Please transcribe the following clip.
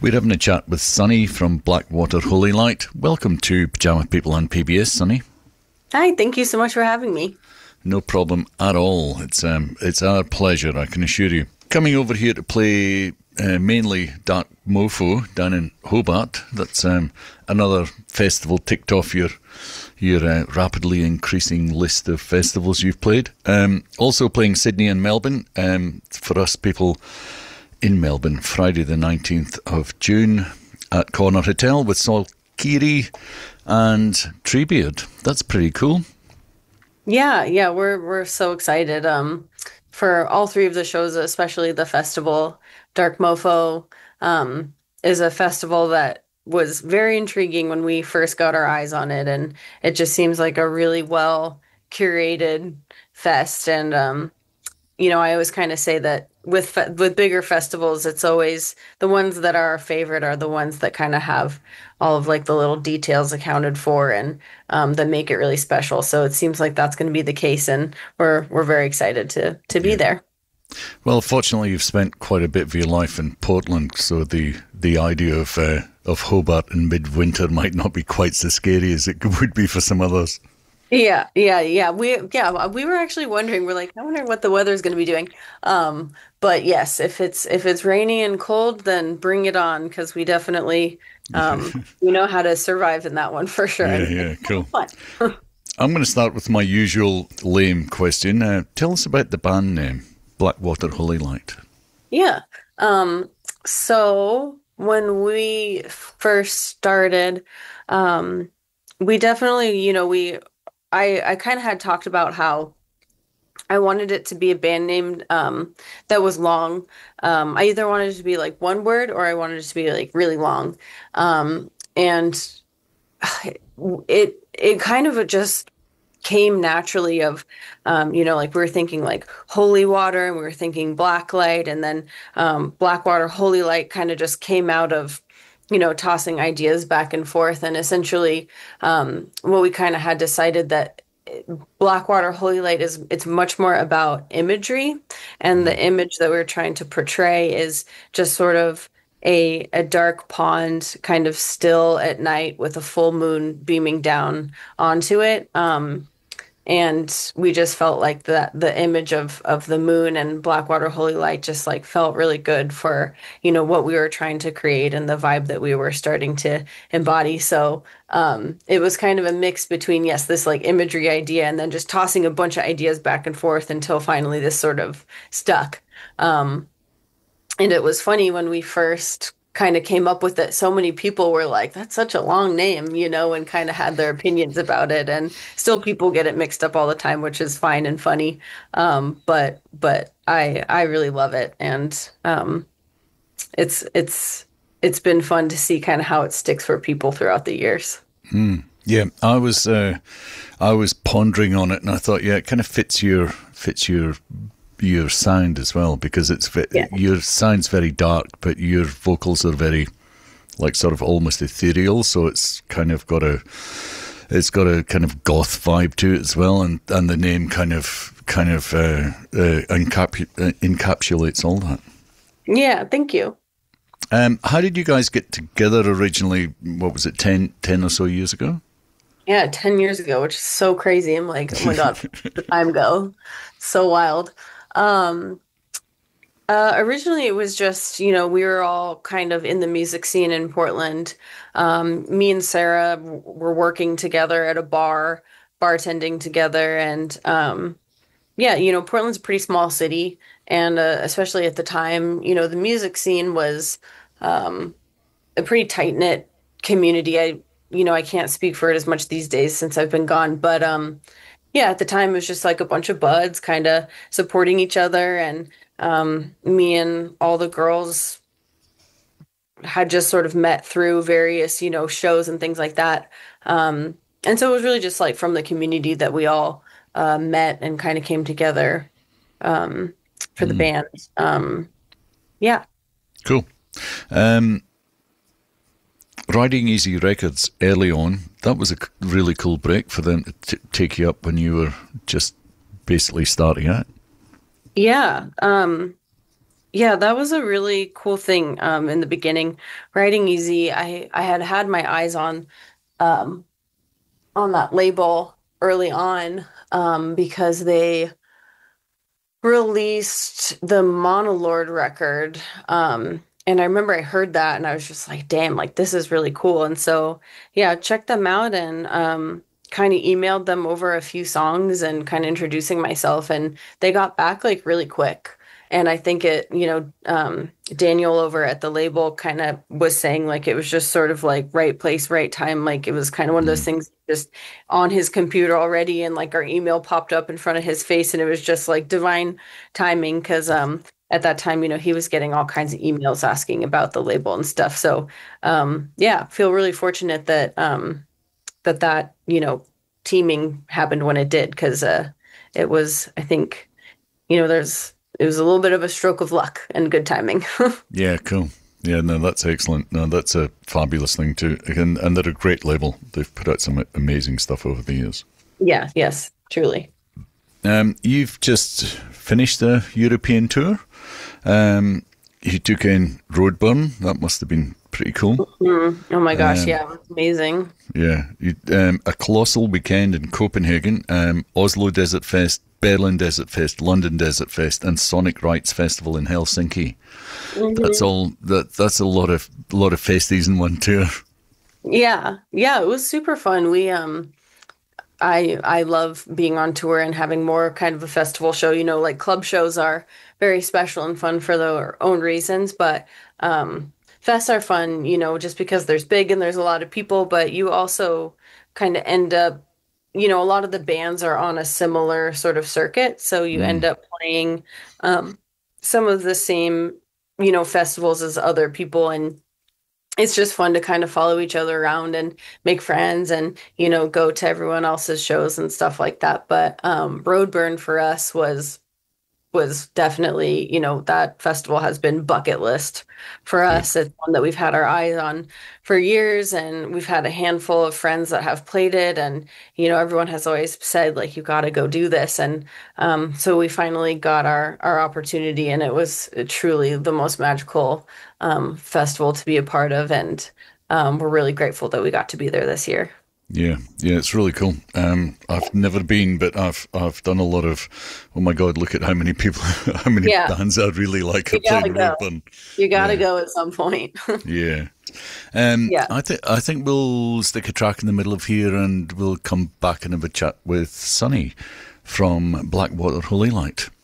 We're having a chat with Sunny from Blackwater Holy Light. Welcome to Pajama People on PBS, Sunny. Hi, thank you so much for having me. No problem at all. It's our pleasure, I can assure you. Coming over here to play mainly Dark Mofo down in Hobart. That's another festival ticked off your rapidly increasing list of festivals you've played. Also playing Sydney and Melbourne. For us people in Melbourne, Friday the 19th of June at Corner Hotel with Sol Kiri and Treebeard. That's pretty cool. Yeah, we're so excited for all three of the shows, especially the festival. Dark Mofo is a festival that was very intriguing when we first got our eyes on it, and it just seems like a really well curated fest. And I always kind of say that with bigger festivals, it's always the ones that are our favorite are the ones that kind of have all of like the little details accounted for and that make it really special. So it seems like that's going to be the case, and we're very excited to be there. Well, fortunately, you've spent quite a bit of your life in Portland, so the idea of Hobart in midwinter might not be quite so scary as it would be for some others. Yeah. We were actually wondering. We're like, I wonder what the weather's going to be doing. But yes, if it's rainy and cold, then bring it on because we definitely we know how to survive in that one for sure. Yeah, cool. Fun. I'm going to start with my usual lame question. Tell us about the band name, Blackwater Holy Light. Yeah. So when we first started, we definitely, I kind of had talked about how I wanted it to be a band name that was long. I either wanted it to be like one word or I wanted it to be like really long. And it kind of just came naturally of, like we were thinking like holy water and we were thinking black light, and then Blackwater Holy Light kind of just came out of tossing ideas back and forth. And essentially, what we kind of had decided that Blackwater Holy Light it's much more about imagery. And the image that we're trying to portray is just sort of a dark pond kind of still at night with a full moon beaming down onto it. And we just felt like the image of the moon and Blackwater Holy Light just like felt really good for, what we were trying to create and the vibe that we were starting to embody. So it was kind of a mix between, yes, this like imagery idea and then just tossing a bunch of ideas back and forth until finally this sort of stuck. And it was funny when we first kind of came up with it. So many people were like, that's such a long name, and kind of had their opinions about it. And still people get it mixed up all the time, which is fine and funny. But I really love it. And it's been fun to see kind of how it sticks for people throughout the years. Yeah, I was pondering on it and I thought, yeah, it kind of fits your sound as well, because your sound's very dark, but your vocals are very like sort of almost ethereal, so it's got a kind of goth vibe to it as well, and the name kind of encapsulates all that. Yeah, thank you. How did you guys get together originally? What was it, 10 or so years ago? Yeah, 10 years ago, which is so crazy. I'm like, oh my God, the time go. So wild. Originally it was just, we were all kind of in the music scene in Portland. Me and Sarah were working together at a bar, bartending together. And, Portland's a pretty small city. And, especially at the time, the music scene was, a pretty tight-knit community. I can't speak for it as much these days since I've been gone, but, at the time it was just like a bunch of buds kind of supporting each other, and me and all the girls had just sort of met through various, shows and things like that. And so it was really just like from the community that we all met and kind of came together for the band. Yeah. Cool. Riding Easy Records early on, that was a really cool break for them to take you up when you were just basically starting out. Yeah. Yeah, that was a really cool thing in the beginning. Riding Easy, I had had my eyes um on that label early on because they released the Monolord record. And I remember I heard that and I was just like, damn, like this is really cool. And so, yeah, check them out and kind of emailed them over a few songs and kind of introducing myself. And they got back like really quick. And I think Daniel over at the label kind of was saying like it was just sort of like right place, right time. Like it was kind of one of those Mm. things just on his computer already, and like our email popped up in front of his face, and it was just like divine timing because at that time, he was getting all kinds of emails asking about the label and stuff. So yeah, feel really fortunate that teaming happened when it did because it was, I think, it was a little bit of a stroke of luck and good timing. Yeah, cool. Yeah, no, that's excellent. No, that's a fabulous thing too. And they're a great label. They've put out some amazing stuff over the years. Yeah, yes, truly. You've just finished the European tour. You took in Roadburn. That must have been pretty cool. Oh my gosh, Um, yeah, it was amazing. yeah, a colossal weekend in Copenhagen, Oslo Desert Fest, Berlin Desert Fest, London Desert Fest, and Sonic Rites Festival in Helsinki. That's Mhm. all. That's a lot of festies in one tour. Yeah, yeah, it was super fun. I love being on tour and having more kind of a festival show. Like club shows are very special and fun for their own reasons, but fests are fun, just because there's big and there's a lot of people, but you also kind of end up, a lot of the bands are on a similar sort of circuit, so you Mm, end up playing um, some of the same, festivals as other people, and it's just fun to kind of follow each other around and make friends and, go to everyone else's shows and stuff like that. But Roadburn for us was definitely, that festival has been bucket list for yeah, us. It's one that we've had our eyes on for years, and we've had a handful of friends that have played it. And, everyone has always said, like, you got to go do this. And so we finally got our opportunity, and it was truly the most magical festival to be a part of. And we're really grateful that we got to be there this year. yeah, yeah. It's really cool. I've never been, but I've done a lot of. Oh my God! Look at how many people, how many Yeah, bands I really like are you gotta playing go. Roadburn. You gotta Yeah, go at some point. yeah. Yeah. I think we'll stick a track in the middle of here, and we'll come back and have a chat with Sunny from Blackwater Holy Light.